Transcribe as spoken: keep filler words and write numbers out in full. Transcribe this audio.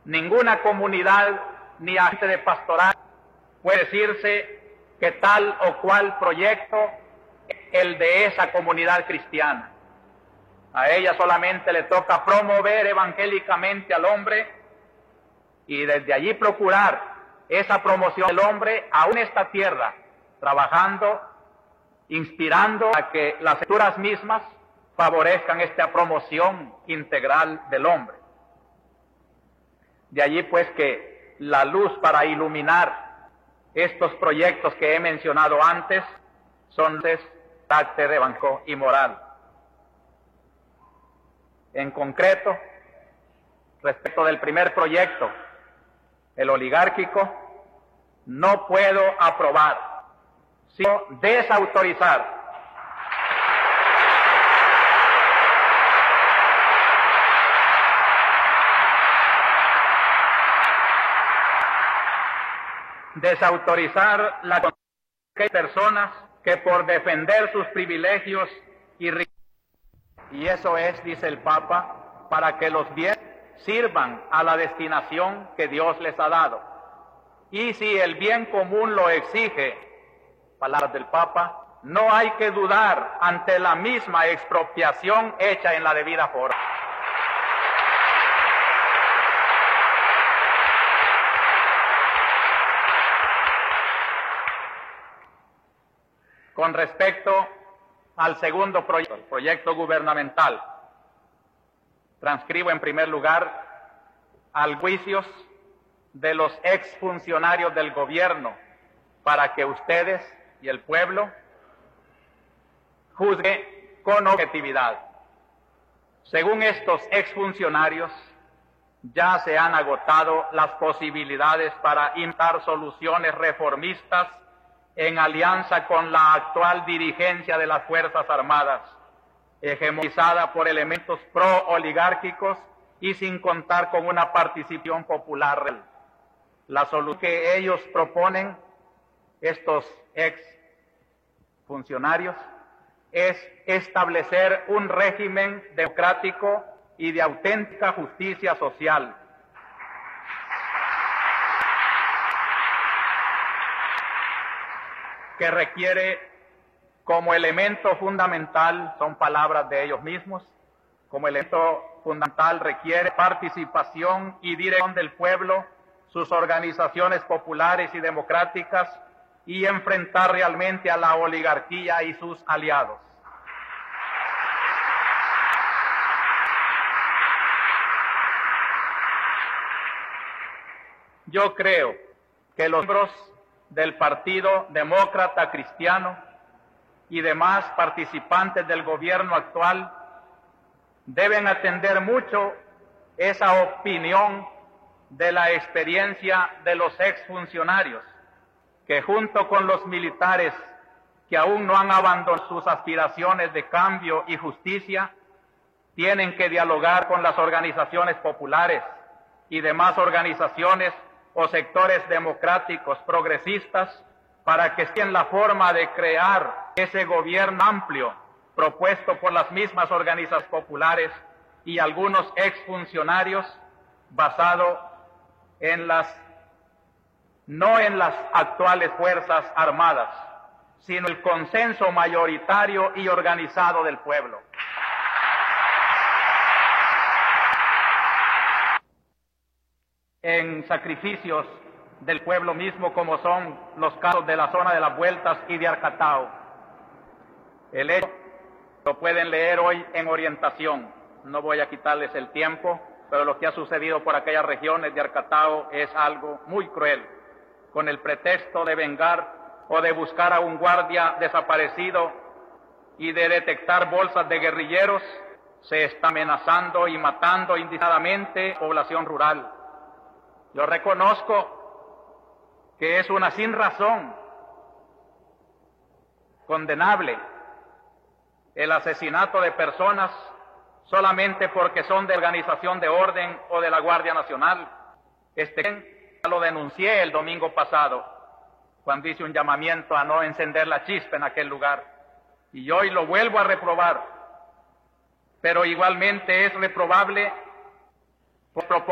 Ninguna comunidad ni agente de pastoral puede decirse que tal o cual proyecto es el de esa comunidad cristiana. A ella solamente le toca promover evangélicamente al hombre y desde allí procurar esa promoción del hombre aún en esta tierra, trabajando, inspirando a que las escrituras mismas favorezcan esta promoción integral del hombre. De allí pues que la luz para iluminar estos proyectos que he mencionado antes son de carácter evangélico y moral. En concreto, respecto del primer proyecto, el oligárquico, no puedo aprobar, sino desautorizar desautorizar la conducta de personas que por defender sus privilegios y riquezas, y eso es, dice el Papa, para que los bienes sirvan a la destinación que Dios les ha dado. Y si el bien común lo exige, palabras del Papa, no hay que dudar ante la misma expropiación hecha en la debida forma. Con respecto al segundo proyecto, el proyecto gubernamental, transcribo en primer lugar al juicios de los exfuncionarios del gobierno para que ustedes y el pueblo juzguen con objetividad. Según estos exfuncionarios, ya se han agotado las posibilidades para implementar soluciones reformistas en alianza con la actual dirigencia de las Fuerzas Armadas, hegemonizada por elementos pro-oligárquicos y sin contar con una participación popular real. La solución que ellos proponen, estos ex funcionarios, es establecer un régimen democrático y de auténtica justicia social, que requiere como elemento fundamental, son palabras de ellos mismos, como elemento fundamental requiere participación y dirección del pueblo, sus organizaciones populares y democráticas, y enfrentar realmente a la oligarquía y sus aliados. Yo creo que los miembros del Partido Demócrata Cristiano y demás participantes del gobierno actual deben atender mucho esa opinión de la experiencia de los exfuncionarios, que junto con los militares que aún no han abandonado sus aspiraciones de cambio y justicia, tienen que dialogar con las organizaciones populares y demás organizaciones o sectores democráticos progresistas para que sea la forma de crear ese gobierno amplio propuesto por las mismas organizaciones populares y algunos exfuncionarios, basado en las, no en las actuales Fuerzas Armadas, sino el consenso mayoritario y organizado del pueblo. En sacrificios del pueblo mismo, como son los casos de la zona de las Vueltas y de Arcatao. El hecho lo pueden leer hoy en Orientación. No voy a quitarles el tiempo, pero lo que ha sucedido por aquellas regiones de Arcatao es algo muy cruel. Con el pretexto de vengar o de buscar a un guardia desaparecido y de detectar bolsas de guerrilleros, se está amenazando y matando indistintamente población rural. Yo reconozco que es una sinrazón condenable el asesinato de personas solamente porque son de organización de orden o de la Guardia Nacional. Este lo denuncié el domingo pasado, cuando hice un llamamiento a no encender la chispa en aquel lugar, y hoy lo vuelvo a reprobar, pero igualmente es reprobable por